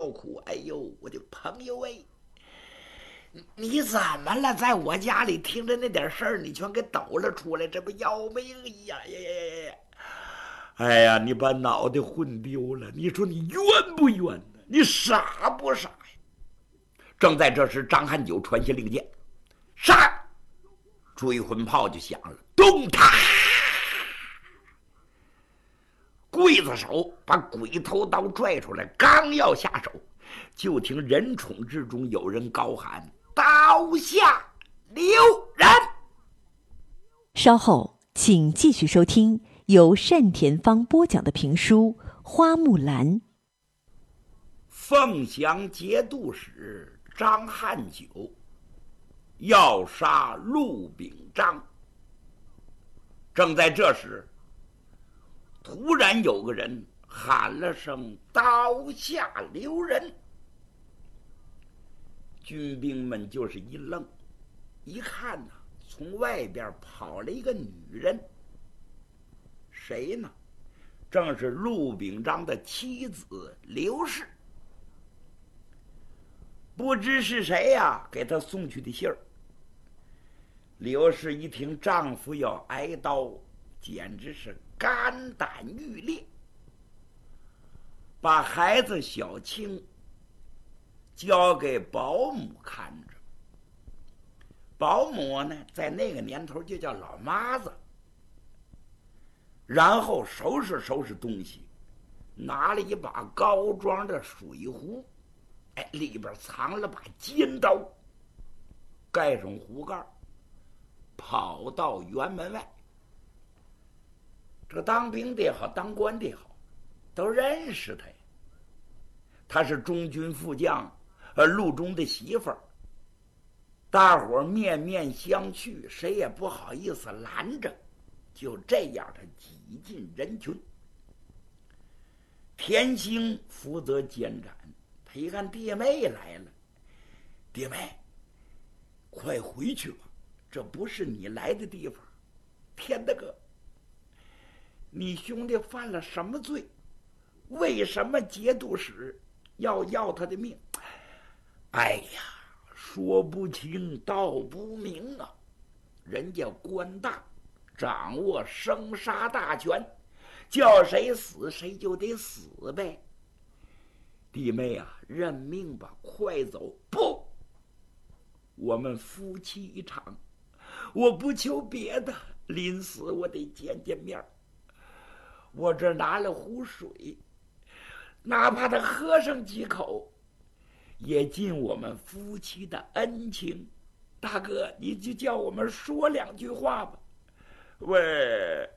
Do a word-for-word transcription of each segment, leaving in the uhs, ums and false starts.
叫苦：“哎呦，我的朋友哎，你怎么了？在我家里听着那点事儿，你全给抖了出来，这不要命呀呀呀呀呀！哎呀，你把脑袋混丢了！你说你冤不冤呢？你傻不傻呀？”正在这时，张汉九传下令箭，杀！追魂炮就响了，咚他！刽子手把鬼头刀拽出来，刚要下手，就听人宠之中有人高喊：“刀下留人！” 稍后请继续收听由单田芳播讲的评书《花木兰》。 凤翔节度使张汉九要杀陆秉章。正在这时，突然有个人喊了声：“刀下留人！”军兵们就是一愣，一看呢、啊，从外边跑了一个女人。谁呢？正是陆秉章的妻子刘氏。不知是谁呀、啊，给他送去的信儿。刘氏一听丈夫要挨刀，简直是肝胆欲裂，把孩子小青交给保姆看着。保姆呢，在那个年头就叫老妈子。然后收拾收拾东西，拿了一把高装的水壶，哎，里边藏了把尖刀，盖上壶盖，跑到辕门外。这当兵的也好，当官的也好，都认识他呀。他是中军副将，呃，陆中的媳妇儿。大伙儿面面相觑，谁也不好意思拦着。就这样，他挤进人群。田兴负责监斩，他一看弟妹来了，弟妹，快回去吧，这不是你来的地方。田大哥，你兄弟犯了什么罪？为什么节度使要要他的命？哎呀，说不清道不明啊！人家官大，掌握生杀大权，叫谁死谁就得死呗。弟妹啊，认命吧，快走！不，我们夫妻一场，我不求别的，临死我得见见面。我这拿了壶水，哪怕他喝上几口，也尽我们夫妻的恩情。大哥，你就叫我们说两句话吧。喂，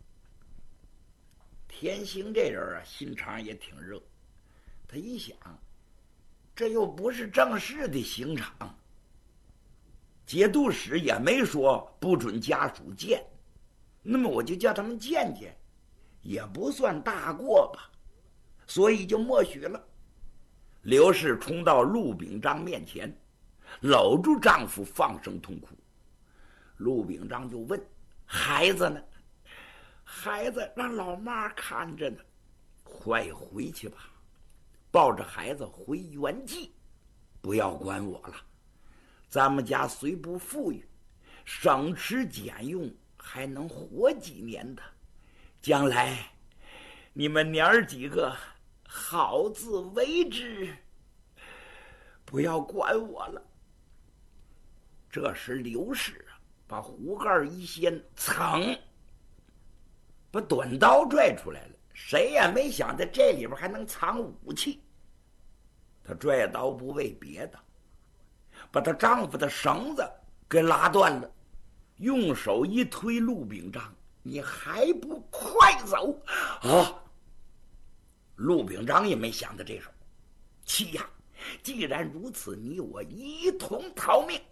田兴这人啊，心肠也挺热。他一想，这又不是正式的刑场，节度使也没说不准家属见，那么我就叫他们见见，也不算大过吧，所以就默许了。刘氏冲到陆秉章面前，搂住丈夫，放声痛哭。陆秉章就问：“孩子呢？”“孩子让老妈看着呢。”“快回去吧，抱着孩子回原籍，不要管我了。咱们家虽不富裕，省吃俭用，还能活几年的。将来你们娘儿几个好自为之，不要管我了。”这时刘氏啊，把壶盖一掀，噌，把短刀拽出来了。谁也没想到这里边还能藏武器。她拽刀不为别的，把她丈夫的绳子给拉断了，用手一推陆秉章：“你还不快走啊！”陆秉章也没想到这手，气呀！既然如此，你我一同逃命。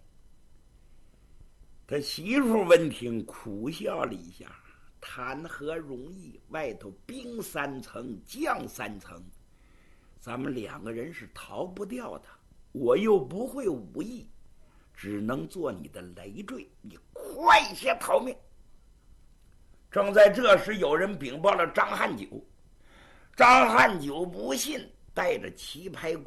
他媳妇闻听，苦笑了一下：“谈何容易？外头兵三层，将三层，咱们两个人是逃不掉的。我又不会武艺，只能做你的累赘。你快些逃命！”正在这时，有人禀报了张汉九。张汉九不信，带着棋牌